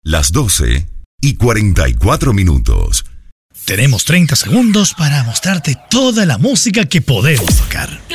Las 12:44. Tenemos 30 segundos para mostrarte toda la música que podemos tocar.